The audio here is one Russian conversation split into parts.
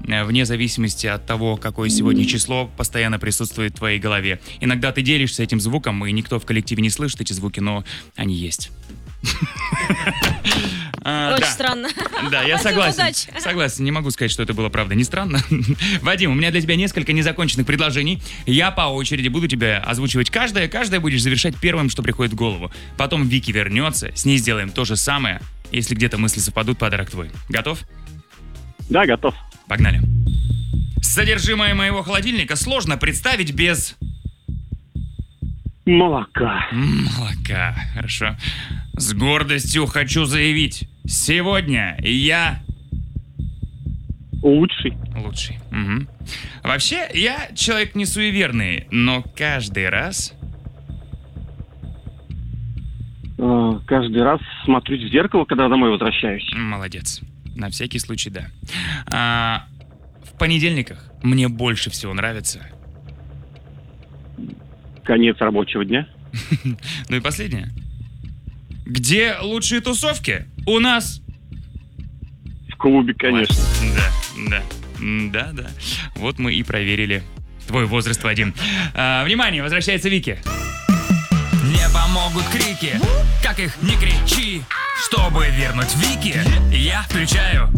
вне зависимости от того, какое сегодня число, постоянно присутствует в твоей голове. Иногда ты делишься этим звуком, и никто в коллективе не слышит эти звуки, но они есть. Очень странно. Да, я согласен. Согласен, не могу сказать, что это было правда не странно. Вадим, у меня для тебя несколько незаконченных предложений. Я по очереди буду тебе озвучивать каждое будешь завершать первым, что приходит в голову. Потом Вики вернется, с ней сделаем то же самое. Если где-то мысли совпадут, подарок твой. Готов? Да, готов. Погнали. Содержимое моего холодильника сложно представить без... Молока. Молока, хорошо. С гордостью хочу заявить. Сегодня я... Лучший. Лучший. Угу. Вообще, я человек не суеверный, но каждый раз... Каждый раз смотрюсь в зеркало, когда домой возвращаюсь. Молодец. На всякий случай, да. В понедельниках мне больше всего нравится... Конец рабочего дня. Ну и последнее. Где лучшие тусовки? У нас... В клубе, конечно. Да. Вот мы и проверили твой возраст, Вадим. Внимание, возвращается Вики. Не помогут крики, как их не кричи. Чтобы вернуть Вики, я включаю...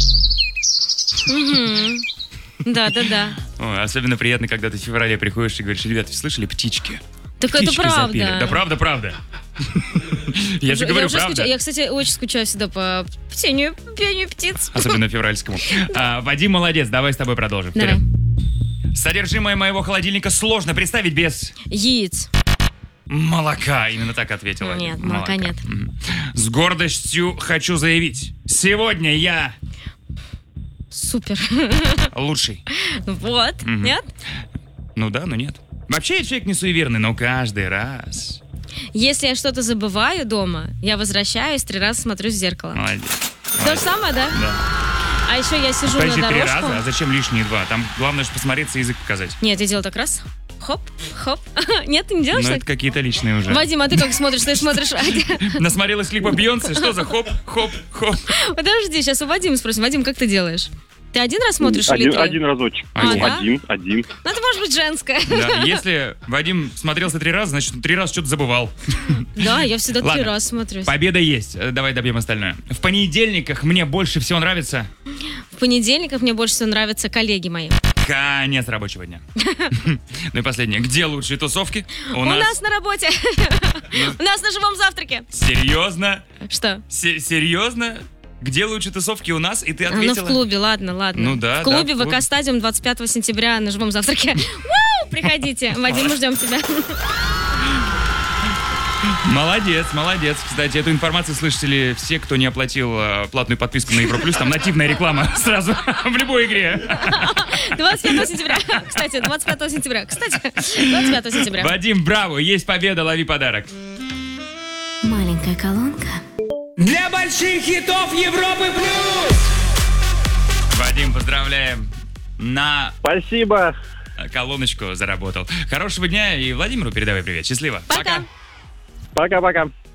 Да. Ой, особенно приятно, когда ты в феврале приходишь и говоришь: ребята, слышали, птички? Так Птички это правда. запели. Да правда. Я же говорю, правда. Я, кстати, очень скучаю всегда по пению птиц. Особенно февральскому. Вадим, молодец, давай с тобой продолжим. Давай. Содержимое моего холодильника сложно представить без... Яиц. Молока, именно так ответила. Нет, молока нет. С гордостью хочу заявить. Сегодня я... Супер. Лучший. Вот, нет? Ну да, но нет. Вообще я человек не суеверный, но каждый раз... Если я что-то забываю дома, я возвращаюсь, 3 раза смотрюсь в зеркало. Молодец. То же самое, да? Да. А еще я сижу Подожди, на 3 дорожку. раза? А зачем лишние 2? Там главное же посмотреться и язык показать. Нет, я делаю так раз. Хоп. Нет, ты не делаешь Ну так? это какие-то личные уже. Вадим, а ты как смотришь? Ты смотришь... Насмотрелась клипа Бейонсе? Что за хоп? Подожди, сейчас у Вадима спросим. Вадим, как ты делаешь? Ты один раз смотришь или 3? Один разочек. Да? Один. Ну, это может быть женское. Да, если Вадим смотрелся 3 раза, значит, он 3 раза что-то забывал. Да, я всегда 3 Ладно. раза смотрюсь. Победа есть. Давай добьем остальное. В понедельниках мне больше всего нравится... В понедельниках мне больше всего нравятся коллеги мои. Конец рабочего дня. Ну и последнее. Где лучшие тусовки? У нас на работе. У нас на живом завтраке. Серьезно? Что? Серьезно? Где лучшие тусовки у нас? И ты Ну, ответила? в клубе, ладно. Ну да, в клубе да, ВК Стадиум 25 сентября на живом завтраке. Вау, приходите. Вадим, мы ждем тебя. Молодец. Кстати, эту информацию слышали все, кто не оплатил платную подписку на Европлюс. Там нативная реклама сразу в любой игре. 25 сентября. Кстати, 25 сентября. Вадим, браво, есть победа, лови подарок. Маленькая колонка. Для больших хитов Европы плюс! Вадим, поздравляем. На Спасибо. колоночку заработал. Хорошего дня и Владимиру передавай привет. Счастливо. Пока. Пока-пока.